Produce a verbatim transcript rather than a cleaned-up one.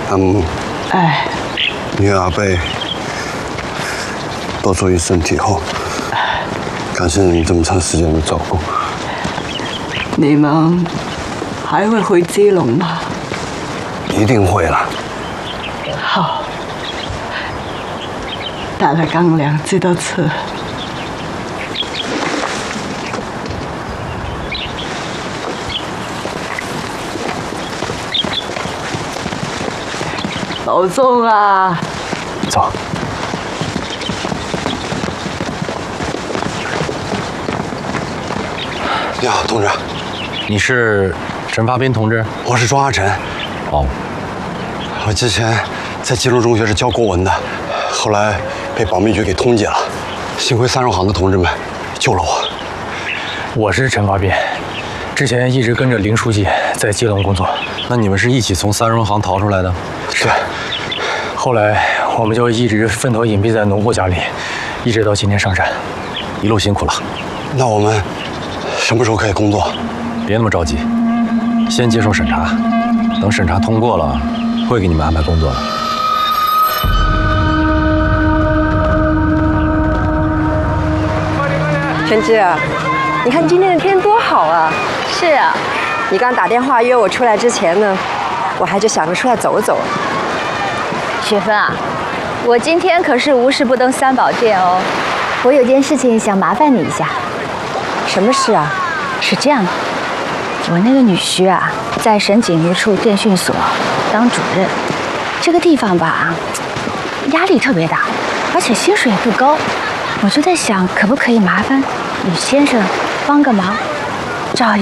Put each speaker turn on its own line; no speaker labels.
阿母，
哎，
你阿伯多注意身体后，感谢你这么长时间的照顾。
你们还会回基隆吗？
一定会啦。
好，带了干粮记得吃。保重啊！
走。
你好，同志。
你是陈发斌同志？
我是庄阿晨。
哦。
我之前在基隆中学是教国文的，后来被保密局给通缉了，幸亏三荣行的同志们救了我。
我是陈发斌，之前一直跟着林书记在基隆工作。那你们是一起从三荣行逃出来的？
是。
后来我们就一直分头隐蔽在农户家里，一直到今天上山，一路辛苦了。
那我们什么时候可以工作？
别那么着急，先接受审查，等审查通过了，会给你们安排工作的。
陈芝，你看今天的天多好啊！
是啊，
你刚打电话约我出来之前呢，我还就想着出来走走。
雪芬啊，我今天可是无事不登三宝殿哦。我有件事情想麻烦你一下。
什么事啊？
是这样的，我那个女婿啊，在省警一处电讯所当主任，这个地方吧，压力特别大，而且薪水也不高。我就在想，可不可以麻烦吕先生帮个忙，